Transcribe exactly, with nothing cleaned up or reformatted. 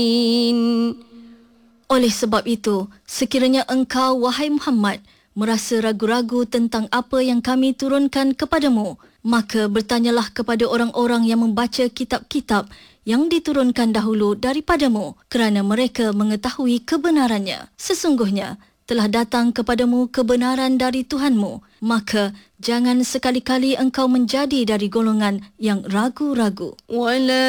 Oleh sebab itu, sekiranya engkau, wahai Muhammad, merasa ragu-ragu tentang apa yang kami turunkan kepadamu, maka bertanyalah kepada orang-orang yang membaca kitab-kitab yang diturunkan dahulu daripadamu, kerana mereka mengetahui kebenarannya. Sesungguhnya, telah datang kepadamu kebenaran dari Tuhanmu, maka jangan sekali-kali engkau menjadi dari golongan yang ragu-ragu. ولا